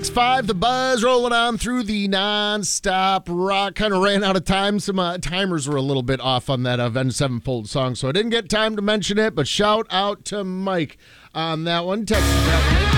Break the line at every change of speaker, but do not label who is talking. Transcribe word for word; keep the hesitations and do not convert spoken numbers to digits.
five, the buzz rolling on through the non-stop rock. Kind of ran out of time. Some uh, timers were a little bit off on that Avenged Sevenfold song, so I didn't get time to mention it, but shout out to Mike on that one. Text that one.